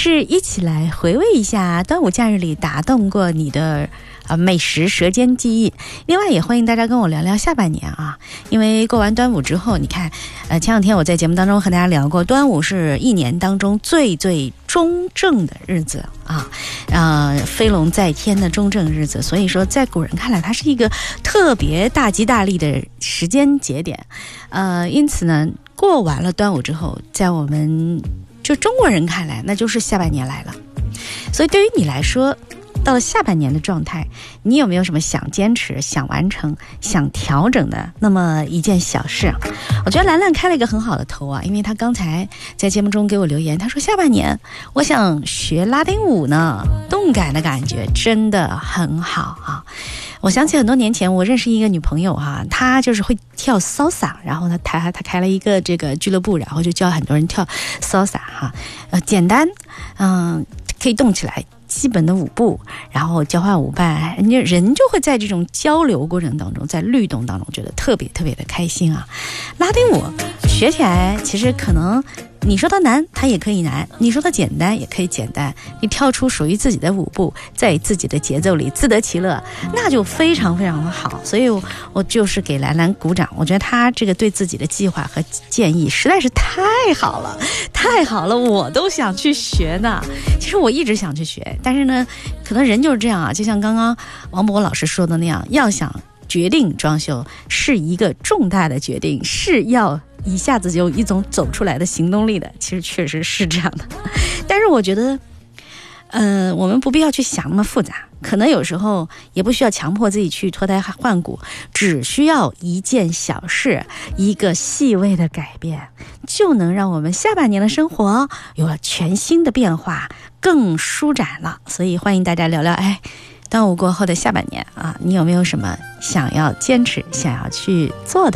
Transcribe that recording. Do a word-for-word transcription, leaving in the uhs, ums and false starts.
是一起来回味一下端午假日里打动过你的啊，美食舌尖记忆。另外也欢迎大家跟我聊聊下半年啊，因为过完端午之后，你看，呃，前两天我在节目当中和大家聊过，端午是一年当中最最中正的日子啊，呃，飞龙在天的中正日子，所以说在古人看来，它是一个特别大吉大利的时间节点，呃，因此呢，过完了端午之后，在我们就中国人看来，那就是下半年来了。所以对于你来说，到了下半年的状态，你有没有什么想坚持、想完成、想调整的那么一件小事？我觉得兰兰开了一个很好的头啊，因为她刚才在节目中给我留言，她说下半年我想学拉丁舞呢，动感的感觉真的很好啊。我想起很多年前我认识一个女朋友哈、啊，她就是会跳 salsa， 然后呢她她开了一个这个俱乐部，然后就教很多人跳 salsa 哈、啊，呃简单，嗯、呃，可以动起来。基本的舞步，然后交换舞伴，人家人就会在这种交流过程当中，在律动当中觉得特别特别的开心啊。拉丁舞学起来其实可能你说它难它也可以难，你说它简单也可以简单，你跳出属于自己的舞步，在自己的节奏里自得其乐，那就非常非常的好。所以我我就是给兰兰鼓掌，我觉得她这个对自己的计划和建议实在是太好了太好了，我都想去学呢。其实我一直想去学，但是呢可能人就是这样啊，就像刚刚王博老师说的那样，要想决定装修是一个重大的决定，是要一下子就有一种走出来的行动力的，其实确实是这样的。但是我觉得呃，我们不必要去想那么复杂，可能有时候也不需要强迫自己去脱胎换骨，只需要一件小事，一个细微的改变，就能让我们下半年的生活有了全新的变化，更舒展了。所以欢迎大家聊聊，哎，端午过后的下半年啊，你有没有什么想要坚持、想要去做的？